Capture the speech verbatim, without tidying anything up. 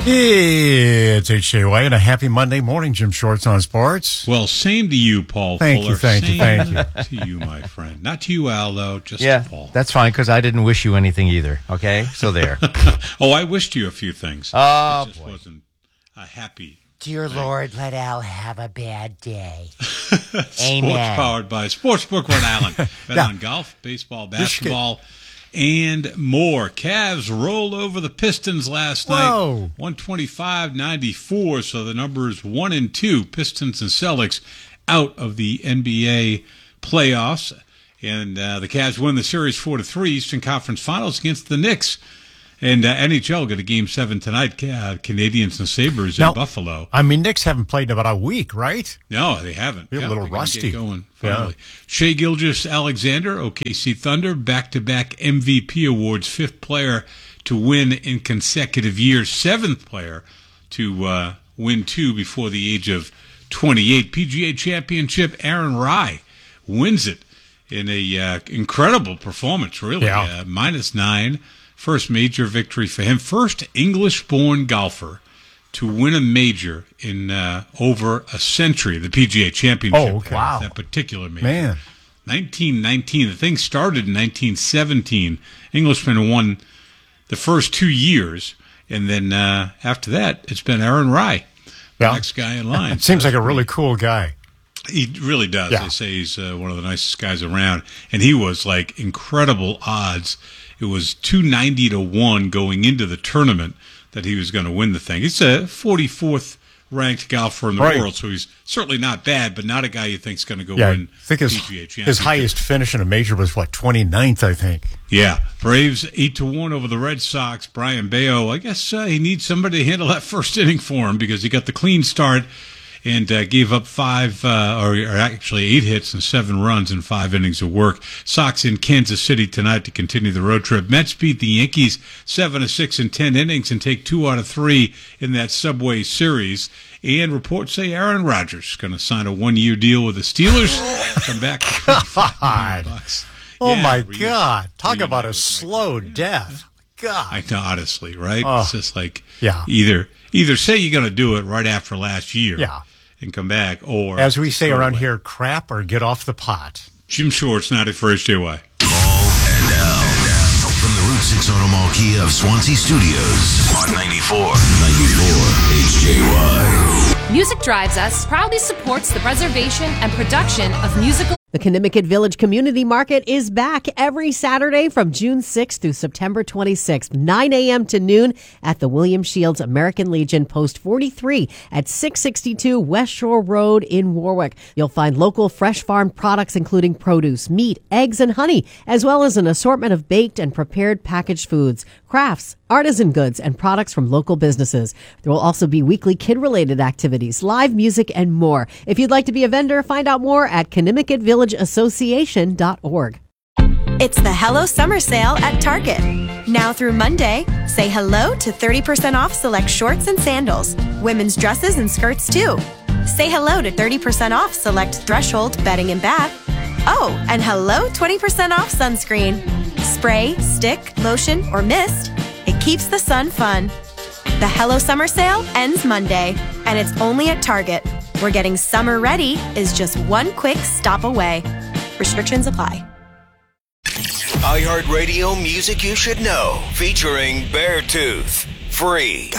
It's H J Y and a happy Monday morning, Jim Shorts on Sports. Well, same to you, Paul Thank Fuller. you, thank same you, thank you. to you, my friend. Not to you, Al, though, just yeah, to Paul. That's fine, because I didn't wish you anything either, okay? So there. Oh, I wished you a few things. Oh, it just boy. wasn't a happy. Dear Lord, let Al have a bad day. Sports Amen. powered by Sportsbook Rhode Island. Bet Yeah. on golf, baseball, basketball, and more. Cavs rolled over the Pistons last Whoa. night, one twenty-five ninety-four. So the numbers one and two, Pistons and Celtics, out of the N B A playoffs, and uh, the Cavs win the series four to three. Eastern Conference Finals against the Knicks. And uh, N H L got a game seven tonight. Uh, Canadians and Sabres Now, in Buffalo. I mean, Knicks haven't played in about a week, right? No, they haven't. They're a little they're gonna rusty. Get going finally. Yeah. Shea Gilgeous-Alexander, O K C Thunder, back-to-back M V P awards, fifth player to win in consecutive years, seventh player to uh, win two before the age of twenty-eight. P G A Championship, Aaron Rai wins it in a uh, incredible performance, really. Yeah. Uh, minus nine, first major victory for him. First English-born golfer to win a major in uh, over a century, the P G A Championship. Oh, okay. Wow. That particular major. Man. nineteen nineteen. The thing started in nineteen seventeen. Englishman won the first two years, and then uh, after that, it's been Aaron Rai, the Yeah. next guy in line. It seems like a really cool guy. He really does. Yeah. They say he's uh, one of the nicest guys around, and he was like incredible odds. It was two ninety to one going into the tournament that he was going to win the thing. He's a forty-fourth ranked golfer in the Right. world, so he's certainly not bad, but not a guy you think's going to go Yeah, win I think his, P G A Championship. his highest finish in a major was, what, twenty-ninth, I think. Yeah, Braves eight to one over the Red Sox. Brian Bayo, I guess uh, he needs somebody to handle that first inning for him because he got the clean start and uh, gave up five, uh, or, or actually eight hits and seven runs in five innings of work. Sox in Kansas City tonight to continue the road trip. Mets beat the Yankees seven to six in ten innings and take two out of three in that Subway Series. And reports say Aaron Rodgers is going to sign a one-year deal with the Steelers. Come back for twenty-five million bucks. Oh, Yeah, my reunion- God. Talk about a reunite with slow Michael Jordan. death. God. I know, honestly, right? Oh. It's just like Yeah. either either say you're going to do it right after last year, Yeah. and come back, or As we say throw around away. here, crap or get off the pot. Jim Shorts, not it for H J Y. Paul and Al from the Route six Auto Mall Kia of Swansea Studios on ninety-four, ninety-four H J Y. Music Drives Us proudly supports the preservation and production of musical. The Conimicut Village Community Market is back every Saturday from June sixth through September twenty-sixth, nine a.m. to noon at the William Shields American Legion, Post forty-three at six sixty-two West Shore Road in Warwick. You'll find local fresh farm products including produce, meat, eggs, and honey, as well as an assortment of baked and prepared packaged foods, crafts, artisan goods, and products from local businesses. There will also be weekly kid-related activities, live music, and more. If you'd like to be a vendor, find out more at Conimicut Village Association dot org. It's the Hello Summer Sale at Target. Now through Monday, say hello to thirty percent off select shorts and sandals, women's dresses and skirts too. Say hello to thirty percent off select Threshold bedding and bath. Oh, and hello twenty percent off sunscreen. Spray, stick, lotion, or mist. It keeps the sun fun. The Hello Summer Sale ends Monday, and it's only at Target, where getting summer ready is just one quick stop away. Restrictions apply. iHeartRadio Music You Should Know, featuring Beartooth. Free.